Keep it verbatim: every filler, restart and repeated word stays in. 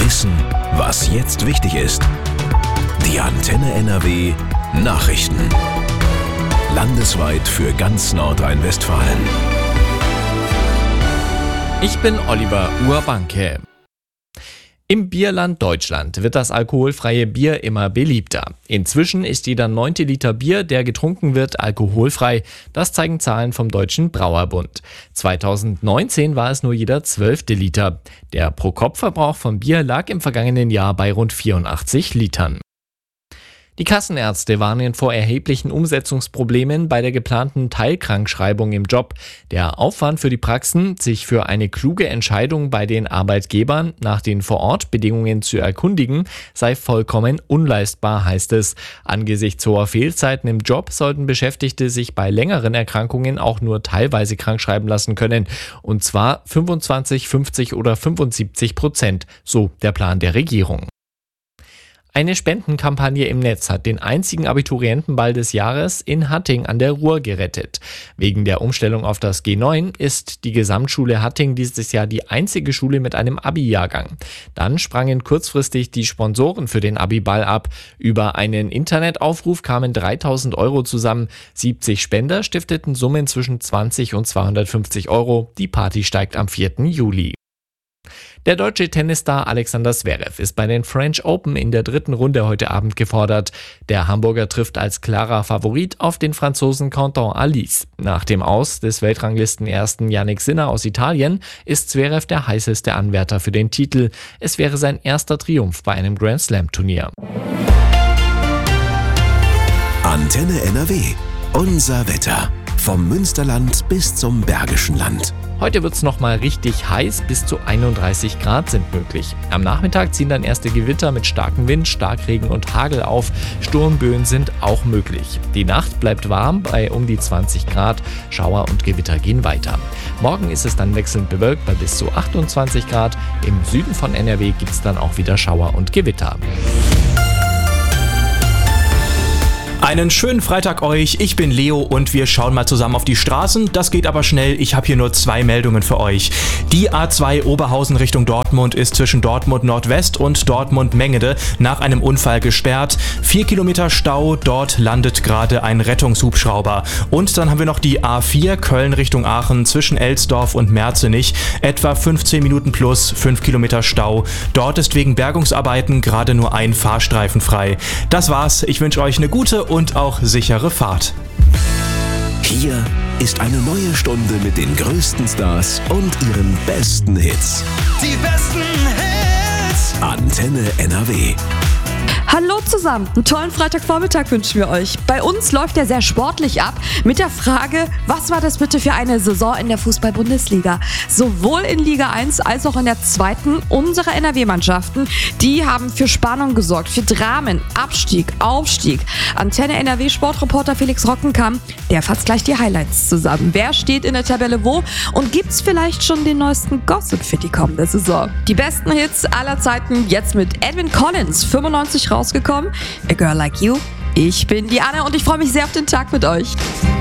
Wissen, was jetzt wichtig ist. Die Antenne N R W Nachrichten. Landesweit für ganz Nordrhein-Westfalen. Ich bin Oliver Urbanke. Im Bierland Deutschland wird das alkoholfreie Bier immer beliebter. Inzwischen ist jeder neunte Liter Bier, der getrunken wird, alkoholfrei. Das zeigen Zahlen vom Deutschen Brauerbund. zweitausendneunzehn war es nur jeder zwölfte Liter. Der Pro-Kopf-Verbrauch von Bier lag im vergangenen Jahr bei rund vierundachtzig Litern. Die Kassenärzte warnen vor erheblichen Umsetzungsproblemen bei der geplanten Teilkrankschreibung im Job. Der Aufwand für die Praxen, sich für eine kluge Entscheidung bei den Arbeitgebern nach den Vorortbedingungen zu erkundigen, sei vollkommen unleistbar, heißt es. Angesichts hoher Fehlzeiten im Job sollten Beschäftigte sich bei längeren Erkrankungen auch nur teilweise krankschreiben lassen können. Und zwar fünfundzwanzig, fünfzig oder fünfundsiebzig Prozent, so der Plan der Regierung. Eine Spendenkampagne im Netz hat den einzigen Abiturientenball des Jahres in Hatting an der Ruhr gerettet. Wegen der Umstellung auf das G neun ist die Gesamtschule Hatting dieses Jahr die einzige Schule mit einem Abi-Jahrgang. Dann sprangen kurzfristig die Sponsoren für den Abi-Ball ab. Über einen Internetaufruf kamen dreitausend Euro zusammen. siebzig Spender stifteten Summen zwischen zwanzig und zweihundertfünfzig Euro. Die Party steigt am vierten Juli. Der deutsche Tennisstar Alexander Zverev ist bei den French Open in der dritten Runde heute Abend gefordert. Der Hamburger trifft als klarer Favorit auf den Franzosen Quentin Halys. Nach dem Aus des Weltranglistenersten Yannick Sinner aus Italien ist Zverev der heißeste Anwärter für den Titel. Es wäre sein erster Triumph bei einem Grand-Slam-Turnier. Antenne N R W. Unser Wetter. Vom Münsterland bis zum Bergischen Land. Heute wird es nochmal richtig heiß, bis zu einunddreißig Grad sind möglich. Am Nachmittag ziehen dann erste Gewitter mit starkem Wind, Starkregen und Hagel auf. Sturmböen sind auch möglich. Die Nacht bleibt warm bei um die zwanzig Grad. Schauer und Gewitter gehen weiter. Morgen ist es dann wechselnd bewölkt bei bis zu achtundzwanzig Grad. Im Süden von N R W gibt es dann auch wieder Schauer und Gewitter. Einen schönen Freitag euch, ich bin Leo und wir schauen mal zusammen auf die Straßen. Das geht aber schnell, ich habe hier nur zwei Meldungen für euch. Die A zwei Oberhausen Richtung Dortmund ist zwischen Dortmund Nordwest und Dortmund Mengede nach einem Unfall gesperrt. Vier Kilometer Stau, dort landet gerade ein Rettungshubschrauber. Und dann haben wir noch die A vier Köln Richtung Aachen zwischen Elsdorf und Merzenich. Etwa fünfzehn Minuten plus, fünf Kilometer Stau. Dort ist wegen Bergungsarbeiten gerade nur ein Fahrstreifen frei. Das war's, ich wünsche euch eine gute und auch sichere Fahrt. Hier ist eine neue Stunde mit den größten Stars und ihren besten Hits. Die besten Hits. Antenne N R W. Hallo zusammen, einen tollen Freitagvormittag wünschen wir euch. Bei uns läuft er sehr sportlich ab mit der Frage, was war das bitte für eine Saison in der Fußball-Bundesliga? Sowohl in Liga eins als auch in der zweiten unserer N R W-Mannschaften, die haben für Spannung gesorgt, für Dramen, Abstieg, Aufstieg. Antenne N R W-Sportreporter Felix Rockenkamp, der fasst gleich die Highlights zusammen. Wer steht in der Tabelle wo und gibt's vielleicht schon den neuesten Gossip für die kommende Saison? Die besten Hits aller Zeiten jetzt mit Edwyn Collins, fünfundneunzig rausgekommen. A Girl Like You. Ich bin die Anne und ich freue mich sehr auf den Tag mit euch.